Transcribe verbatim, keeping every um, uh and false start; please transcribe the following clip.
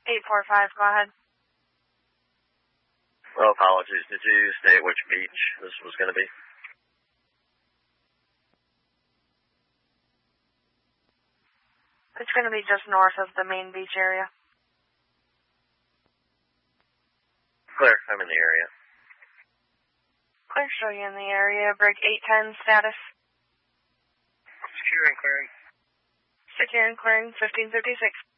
eight four five, go ahead. Well, apologies. Did you state which beach this was going to be? It's going to be just north of the main beach area. Clear, I'm in the area. Clear, show you in the area. Brig eight ten, status. Secure and clearing. Secure and clearing, fifteen fifty-six.